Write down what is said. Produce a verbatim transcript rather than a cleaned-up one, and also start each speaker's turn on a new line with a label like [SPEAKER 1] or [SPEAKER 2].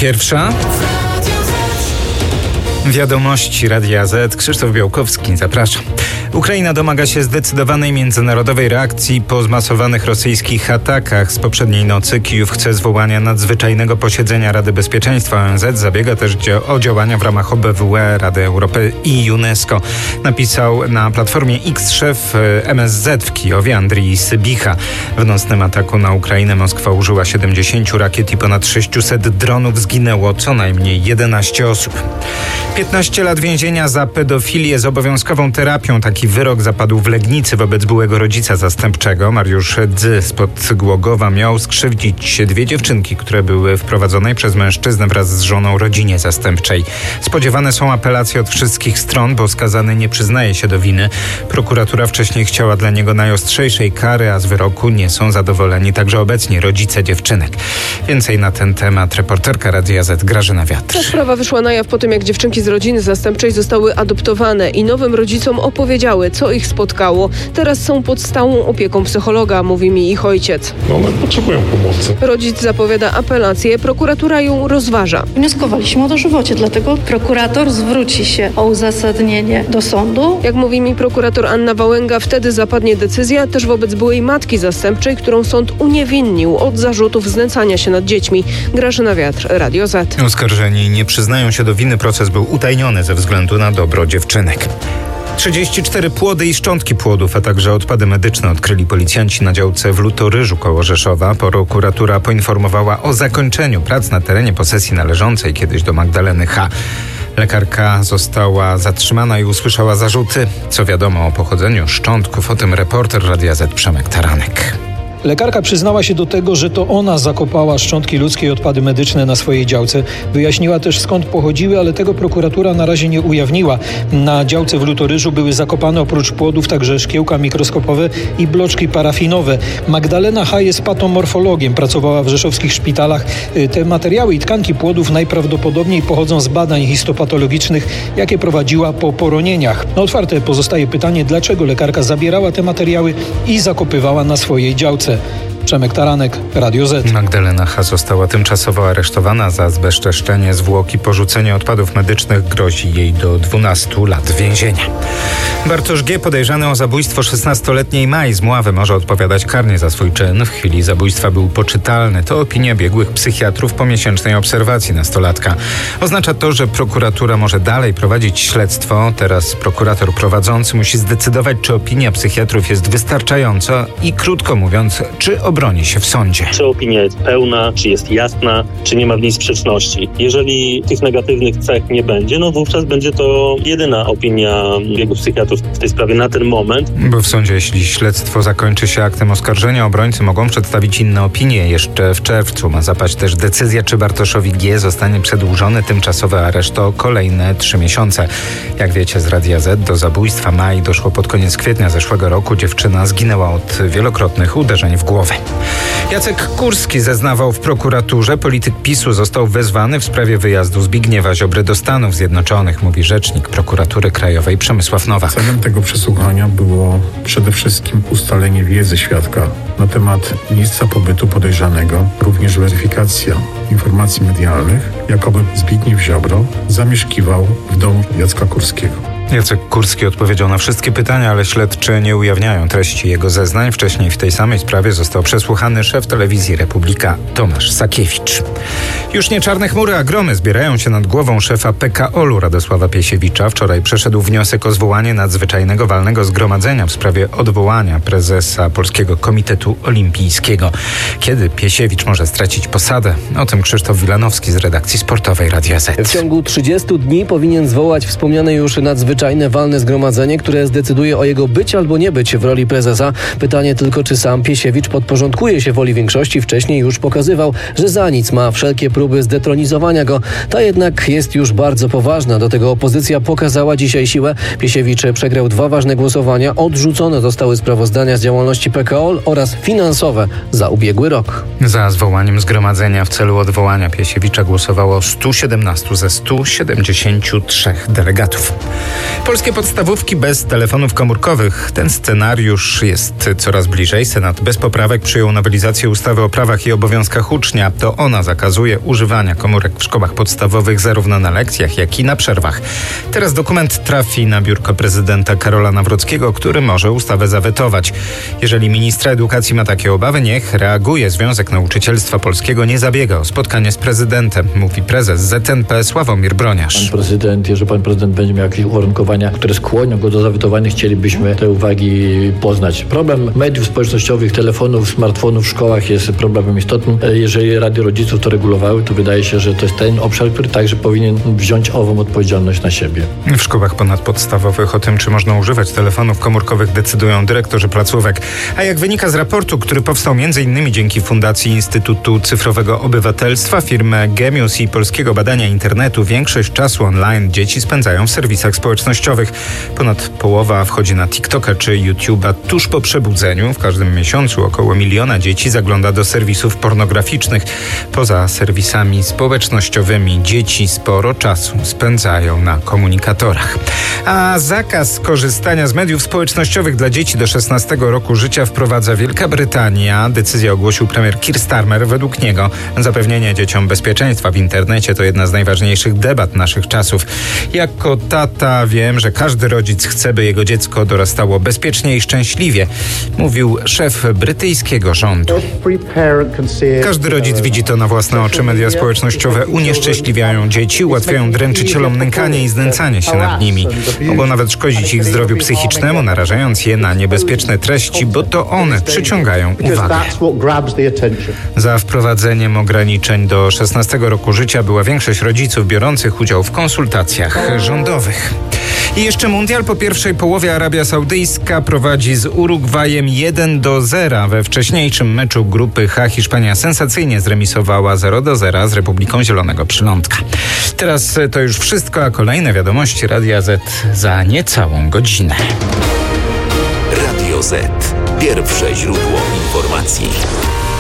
[SPEAKER 1] Pierwsza. Wiadomości Radia Z. Krzysztof Białkowski, zapraszam. Ukraina domaga się zdecydowanej międzynarodowej reakcji po zmasowanych rosyjskich atakach z poprzedniej nocy. Kijów chce zwołania nadzwyczajnego posiedzenia Rady Bezpieczeństwa O N Z. Zabiega też o działania w ramach O B W E, Rady Europy i UNESCO. Napisał na platformie X szef M S Z w Kijowie Andrii Sybicha. W nocnym ataku na Ukrainę Moskwa użyła siedemdziesięciu rakiet i ponad sześciuset dronów. Zginęło co najmniej jedenaście osób. piętnaście lat więzienia za pedofilię z obowiązkową terapią. Taki wyrok zapadł w Legnicy wobec byłego rodzica zastępczego. Mariusz Dzy spod Głogowa miał skrzywdzić dwie dziewczynki, które były wprowadzone przez mężczyznę wraz z żoną rodzinie zastępczej. Spodziewane są apelacje od wszystkich stron, bo skazany nie przyznaje się do winy. Prokuratura wcześniej chciała dla niego najostrzejszej kary, a z wyroku nie są zadowoleni także obecni rodzice dziewczynek. Więcej na ten temat reporterka Radia Z Grażyna Wiatr.
[SPEAKER 2] Ta sprawa wyszła na jaw po tym, jak dziewczynki z rodziny zastępczej zostały adoptowane i nowym rodzicom opowiedziały, co ich spotkało. Teraz są pod stałą opieką psychologa, mówi mi ich ojciec.
[SPEAKER 3] No one potrzebują pomocy.
[SPEAKER 2] Rodzic zapowiada apelację, prokuratura ją rozważa.
[SPEAKER 4] Wnioskowaliśmy o dożywocie, dlatego prokurator zwróci się o uzasadnienie do sądu.
[SPEAKER 2] Jak mówi mi prokurator Anna Wałęga, wtedy zapadnie decyzja też wobec byłej matki zastępczej, którą sąd uniewinnił od zarzutów znęcania się nad dziećmi. Grażyna Wiatr, Radio Z.
[SPEAKER 1] Oskarżeni nie przyznają się do winy. Proces był utajniony ze względu na dobro dziewczynek. trzydzieści cztery płody i szczątki płodów, a także odpady medyczne odkryli policjanci na działce w Lutoryżu koło Rzeszowa. Prokuratura poinformowała o zakończeniu prac na terenie posesji należącej kiedyś do Magdaleny H. Lekarka została zatrzymana i usłyszała zarzuty. Co wiadomo o pochodzeniu szczątków, o tym reporter Radia Z Przemek Taranek.
[SPEAKER 5] Lekarka przyznała się do tego, że to ona zakopała szczątki ludzkie i odpady medyczne na swojej działce. Wyjaśniła też, skąd pochodziły, ale tego prokuratura na razie nie ujawniła. Na działce w Lutoryżu były zakopane oprócz płodów także szkiełka mikroskopowe i bloczki parafinowe. Magdalena H. jest patomorfologiem, pracowała w rzeszowskich szpitalach. Te materiały i tkanki płodów najprawdopodobniej pochodzą z badań histopatologicznych, jakie prowadziła po poronieniach. No, otwarte pozostaje pytanie, dlaczego lekarka zabierała te materiały i zakopywała na swojej działce. Przemek Taranek, Radio Z.
[SPEAKER 1] Magdalena H. została tymczasowo aresztowana za zbezczeszczenie zwłok i porzucenie odpadów medycznych. Grozi jej do dwunastu lat więzienia. Bartosz G., podejrzany o zabójstwo szesnastoletniej Mai z Mławy, może odpowiadać karnie za swój czyn. W chwili zabójstwa był poczytalny. To opinia biegłych psychiatrów po miesięcznej obserwacji nastolatka. Oznacza to, że prokuratura może dalej prowadzić śledztwo. Teraz prokurator prowadzący musi zdecydować, czy opinia psychiatrów jest wystarczająca i, krótko mówiąc, czy obroni się w sądzie.
[SPEAKER 6] Czy opinia jest pełna, czy jest jasna, czy nie ma w niej sprzeczności. Jeżeli tych negatywnych cech nie będzie, no wówczas będzie to jedyna opinia biegłych psychiatrów w tej sprawie na ten moment.
[SPEAKER 1] Bo w sądzie, jeśli śledztwo zakończy się aktem oskarżenia, obrońcy mogą przedstawić inne opinie. Jeszcze w czerwcu ma zapaść też decyzja, czy Bartoszowi G. zostanie przedłużony tymczasowy areszt o kolejne trzy miesiące. Jak wiecie z Radia Z, do zabójstwa Mai doszło pod koniec kwietnia zeszłego roku. Dziewczyna zginęła od wielokrotnych uderzeń w głowę. Jacek Kurski zeznawał w prokuraturze. Polityk PiSu został wezwany w sprawie wyjazdu Zbigniewa Ziobry do Stanów Zjednoczonych, mówi rzecznik prokuratury krajowej Przemysław Nowak.
[SPEAKER 3] Celem tego przesłuchania było przede wszystkim ustalenie wiedzy świadka na temat miejsca pobytu podejrzanego, również weryfikacja informacji medialnych, jakoby Zbigniew Ziobro zamieszkiwał w domu Jacka Kurskiego.
[SPEAKER 1] Jacek Kurski odpowiedział na wszystkie pytania, ale śledczy nie ujawniają treści jego zeznań. Wcześniej w tej samej sprawie został przesłuchany szef telewizji Republika Tomasz Sakiewicz. Już nie czarne chmury, a gromy zbierają się nad głową szefa P K O L u Radosława Piesiewicza. Wczoraj przeszedł wniosek o zwołanie nadzwyczajnego walnego zgromadzenia w sprawie odwołania prezesa Polskiego Komitetu Olimpijskiego. Kiedy Piesiewicz może stracić posadę? O tym Krzysztof Wilanowski z redakcji sportowej Radia Z.
[SPEAKER 7] W ciągu trzydziestu dni powinien zwołać wspomniane już nadzwyczajne walne zgromadzenie, które zdecyduje o jego być albo nie być w roli prezesa. Pytanie tylko, czy sam Piesiewicz podporządkuje się woli większości. Wcześniej już pokazywał, że za nic ma wszelkie próby zdetronizowania go. Ta jednak jest już bardzo poważna. Do tego opozycja pokazała dzisiaj siłę. Piesiewicz przegrał dwa ważne głosowania. Odrzucone zostały sprawozdania z działalności P K O L oraz finansowe za ubiegły rok.
[SPEAKER 1] Za zwołaniem zgromadzenia w celu odwołania Piesiewicza głosowało stu siedemnastu ze stu siedemdziesięciu trzech delegatów. Polskie podstawówki bez telefonów komórkowych. Ten scenariusz jest coraz bliżej. Senat bez poprawek przyjął nowelizację ustawy o prawach i obowiązkach ucznia. To ona zakazuje używania komórek w szkołach podstawowych zarówno na lekcjach, jak i na przerwach. Teraz dokument trafi na biurko prezydenta Karola Nawrockiego, który może ustawę zawetować. Jeżeli ministra edukacji ma takie obawy, niech reaguje. Związek Nauczycielstwa Polskiego nie zabiega o spotkanie z prezydentem, mówi prezes Z N P Sławomir Broniarz.
[SPEAKER 8] Pan prezydent, jeżeli pan prezydent będzie miał jakieś uwarunkowania, które skłonią go do zawetowania, chcielibyśmy te uwagi poznać. Problem mediów społecznościowych, telefonów, smartfonów w szkołach jest problemem istotnym. Jeżeli Rady Rodziców to regulowały, to wydaje się, że to jest ten obszar, który także powinien wziąć ową odpowiedzialność na siebie.
[SPEAKER 1] W szkołach ponadpodstawowych o tym, czy można używać telefonów komórkowych, decydują dyrektorzy placówek. A jak wynika z raportu, który powstał między innymi dzięki Fundacji Instytutu Cyfrowego Obywatelstwa, firmy Gemius i Polskiego Badania Internetu, większość czasu online dzieci spędzają w serwisach społecznościowych. Ponad połowa wchodzi na TikToka czy YouTube'a tuż po przebudzeniu. W każdym miesiącu około miliona dzieci zagląda do serwisów pornograficznych. Poza serwisami społecznościowymi dzieci sporo czasu spędzają na komunikatorach. A zakaz korzystania z mediów społecznościowych dla dzieci do szesnastego roku życia wprowadza Wielka Brytania. Decyzję ogłosił premier Keir Starmer. Według niego zapewnienie dzieciom bezpieczeństwa w internecie to jedna z najważniejszych debat naszych czasów. Jako tata wiem, że każdy rodzic chce, by jego dziecko dorastało bezpiecznie i szczęśliwie, mówił szef brytyjskiego rządu. Każdy rodzic widzi to na własne oczy. Media społecznościowe unieszczęśliwiają dzieci, ułatwiają dręczycielom nękanie i znęcanie się nad nimi. Mogą nawet szkodzić ich zdrowiu psychicznemu, narażając je na niebezpieczne treści, bo to one przyciągają uwagę. Za wprowadzeniem ograniczeń do szesnastego roku życia była większość rodziców biorących udział w konsultacjach rządowych. I jeszcze mundial. Po pierwszej połowie Arabia Saudyjska prowadzi z Urugwajem jeden do zera. We wcześniejszym meczu grupy H Hiszpania sensacyjnie zremisowała zero do zera z Republiką Zielonego Przylądka. Teraz to już wszystko, a kolejne wiadomości Radia Z za niecałą godzinę.
[SPEAKER 9] Radio Z. Pierwsze źródło informacji.